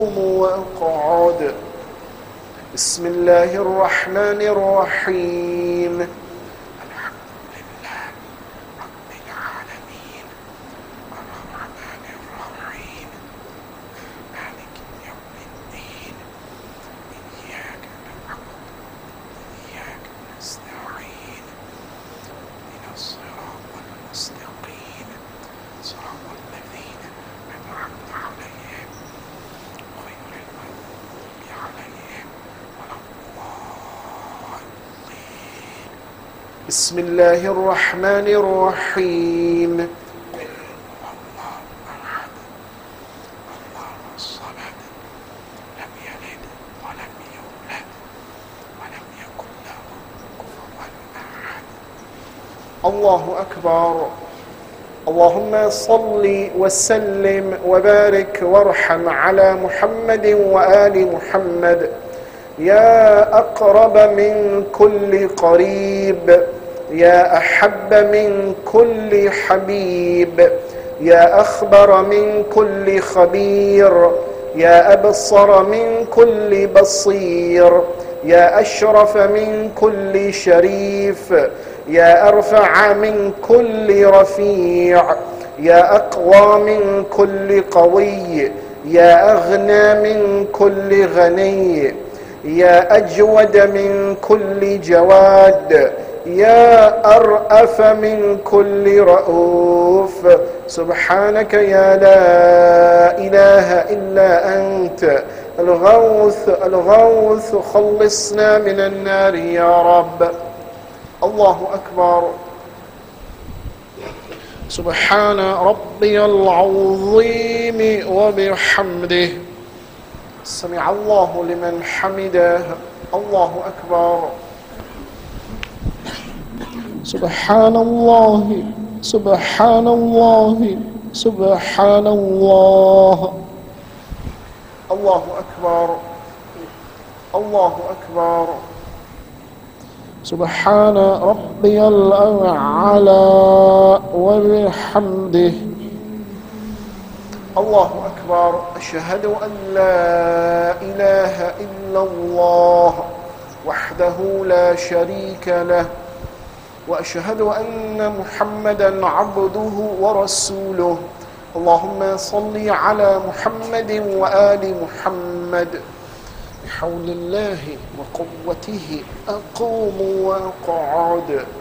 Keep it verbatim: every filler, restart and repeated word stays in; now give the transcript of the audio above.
واقعد. بسم الله الرحمن الرحيم. الحمد لله رب العالمين الرحمن الرحيم مالك يوم الدين إياك نعبد وإياك نستعين اهدنا الصراط المستقيم صراط الذين أنعمت عليهم غير المغضوب عليهم ولا الضالين. بسم الله الرحمن الرحيم. الله أحد الله الصمد لم يلد ولم يولد ولم يكن له كفوا أحد. الله أكبر. اللهم صل وسلم وبارك وارحم على محمد وآل محمد يا أقرب من كل قريب يا أحب من كل حبيب يا أخبر من كل خبير يا أبصر من كل بصير يا أشرف من كل شريف يا أرفع من كل رفيع يا أقوى من كل قوي يا أغنى من كل غني يا أجود من كل جواد يا أرأف من كل رؤوف. سبحانك يا لا إله إلا أنت الغوث الغوث خلصنا من النار يا رب. الله أكبر. سبحان ربي العظيم وبحمده سمع الله لمن حمده. الله أكبر. سبحان الله سبحان الله سبحان الله. الله أكبر. الله أكبر. سبحان ربي الأعلى وبحمده. الله أكبر. أشهد أن لا إله إلا الله وحده لا شريك له وأشهد أن محمدا عبده ورسوله. اللهم صل على محمد وآل محمد. بحول الله وقوته أقوم وأقعد.